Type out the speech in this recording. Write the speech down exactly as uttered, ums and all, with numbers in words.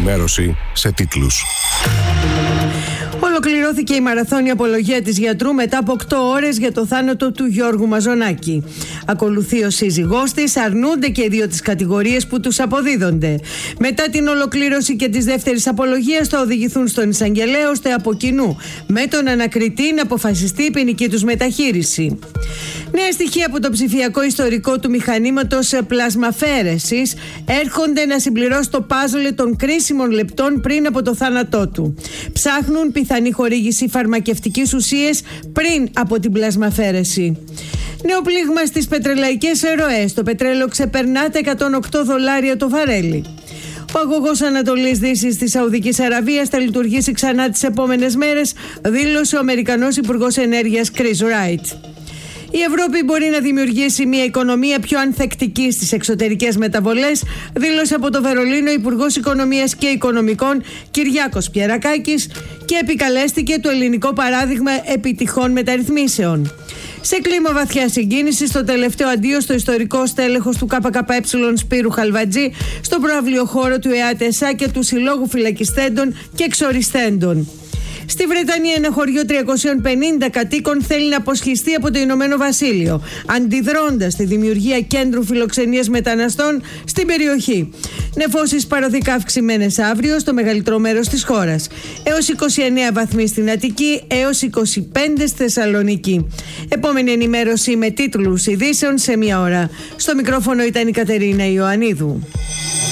ενημέρωση σε τίτλους. Ολοκληρώθηκε η μαραθώνη απολογία της γιατρού μετά από οκτώ ώρες για το θάνατο του Γιώργου Μαζονάκη. Ακολουθεί ο σύζυγός της, αρνούνται και οι δύο τις κατηγορίες που τους αποδίδονται. Μετά την ολοκλήρωση και της δεύτερης απολογίας θα οδηγηθούν στον εισαγγελέα ώστε από κοινού με τον ανακριτή να αποφασιστεί η ποινική τους μεταχείριση. Νέα στοιχεία από το ψηφιακό ιστορικό του μηχανήματος πλασμαφαίρεσης έρχονται να συμπληρώσει το πάζλ των κρίσιμων λεπτών πριν από το θάνατό του. Ψάχνουν πιθανή χορήγηση φαρμακευτικής ουσίας πριν από την πλασμαφαίρεση. Νέο πλήγμα στις πετρελαϊκές ροές. Το πετρέλαιο ξεπερνά τα εκατόν οκτώ δολάρια το βαρέλι. Ο αγωγός Ανατολής Δύσης της Σαουδικής Αραβίας θα λειτουργήσει ξανά τις επόμενες μέρες, δήλωσε ο Αμερικανός Υπουργός Ενέργειας Chris Wright. Η Ευρώπη μπορεί να δημιουργήσει μια οικονομία πιο ανθεκτική στις εξωτερικές μεταβολές, δήλωσε από το Βερολίνο Υπουργός Οικονομίας και Οικονομικών Κυριάκος Πιερακάκης και επικαλέστηκε το ελληνικό παράδειγμα επιτυχών μεταρρυθμίσεων. Σε κλίμα βαθιά συγκίνηση, στο τελευταίο αντίο στο ιστορικό στέλεχος του ΚΚΕ Σπύρου Χαλβατζή, στο προαυλιο χώρο του ΕΑΤΕΣΑ και του Συλλόγου Φυλακιστέντων και Εξοριστέντων. Στη Βρετανία, ένα χωριό τριακόσιων πενήντα κατοίκων θέλει να αποσχιστεί από το Ηνωμένο Βασίλειο, αντιδρώντας τη δημιουργία κέντρου φιλοξενίας μεταναστών στην περιοχή. Νεφώσεις παροδικά αυξημένες αύριο στο μεγαλύτερο μέρος της χώρας. Έως είκοσι εννέα βαθμοί στην Αττική, έως είκοσι πέντε στη Θεσσαλονίκη. Επόμενη ενημέρωση με τίτλους ειδήσεων σε μία ώρα. Στο μικρόφωνο ήταν η Κατερίνα Ιωαννίδου.